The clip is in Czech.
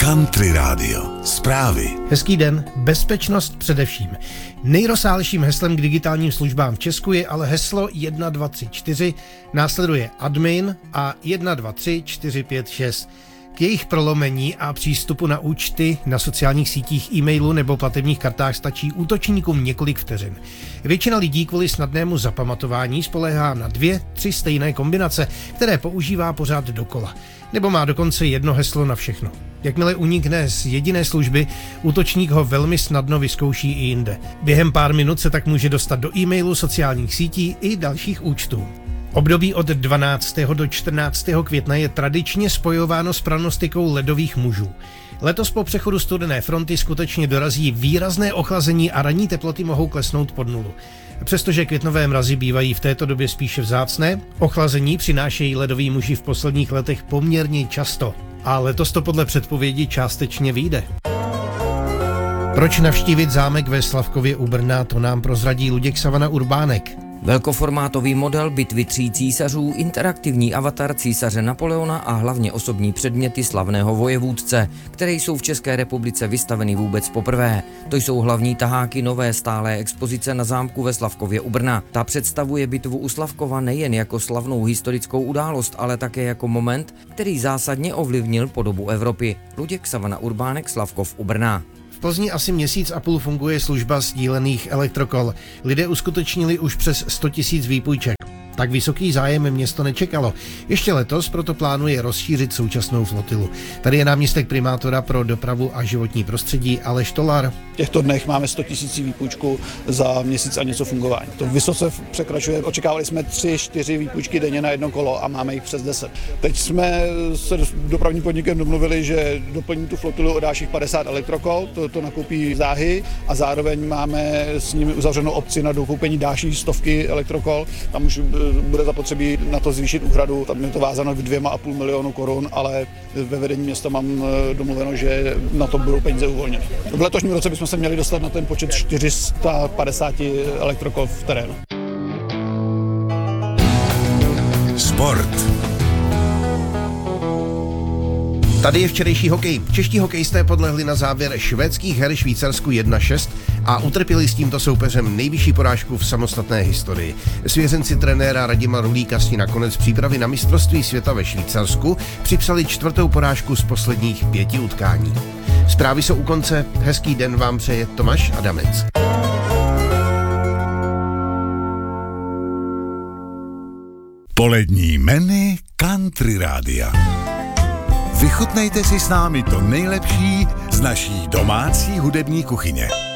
Country Radio. Zprávy. Hezký den, bezpečnost především. Nejrozsáhlejším heslem k digitálním službám v Česku je ale heslo 1234, následuje admin a 123456. K jejich prolomení a přístupu na účty na sociálních sítích, e-mailu nebo platebních kartách stačí útočníkům několik vteřin. Většina lidí kvůli snadnému zapamatování spoléhá na 2-3 stejné kombinace, které používá pořád dokola. Nebo má dokonce jedno heslo na všechno. Jakmile unikne z jediné služby, útočník ho velmi snadno vyzkouší i jinde. Během pár minut se tak může dostat do e-mailu, sociálních sítí i dalších účtů. Období od 12. do 14. května je tradičně spojováno s prognostikou ledových mužů. Letos po přechodu studené fronty skutečně dorazí výrazné ochlazení a ranní teploty mohou klesnout pod nulu. Přestože květnové mrazy bývají v této době spíše vzácné, ochlazení přinášejí ledoví muži v posledních letech poměrně často. A letos to podle předpovědi částečně vyjde. Proč navštívit zámek ve Slavkově u Brna, to nám prozradí Luděk Savana Urbánek. Velkoformátový model bitvy 3 císařů, interaktivní avatar císaře Napoleona a hlavně osobní předměty slavného vojevůdce, které jsou v České republice vystaveny vůbec poprvé. To jsou hlavní taháky nové stálé expozice na zámku ve Slavkově u Brna. Ta představuje bitvu u Slavkova nejen jako slavnou historickou událost, ale také jako moment, který zásadně ovlivnil podobu Evropy. Luděk Savana Urbánek, Slavkov u Brna. V Plzni asi měsíc a půl funguje služba sdílených elektrokol. Lidé uskutečnili už přes 100 000 výpůjček. Tak vysoký zájem město nečekalo. Ještě letos proto plánuje rozšířit současnou flotilu. Tady je náměstek primátora pro dopravu a životní prostředí Aleš Tolar. V těchto dnech máme 100 000 výpůjčků za měsíc a něco fungování. To vysoce překračuje. Očekávali jsme 3-4 výpůjčky denně na jedno kolo a máme jich přes 10. Teď jsme se dopravním podnikem domluvili, že doplní tu flotilu o dalších 50 elektrokol, to nakoupí záhy a zároveň máme s nimi uzavřenou opci na dokoupení další 100 elektrokol. Tam už bude zapotřebí na to zvýšit úhradu, tam je to vázáno k 2,5 milionu korun, ale ve vedení města mám domluveno, že na to budou peníze uvolněny. V letošním roce bychom se měli dostat na ten počet 450 elektrokol v terénu. Sport. Tady je včerejší hokej. Čeští hokejisté podlehli na závěr švédských her Švýcarsku 1-6 a utrpěli s tímto soupeřem nejvyšší porážku v samostatné historii. Svěřenci trenéra Radima Rulíka si nakonec přípravy na mistrovství světa ve Švýcarsku připsali 4. porážku z posledních 5 utkání. Zprávy jsou u konce. Hezký den vám přeje Tomáš Adamec. Polední menu Country Rádia. Vychutnejte si s námi to nejlepší z naší domácí hudební kuchyně.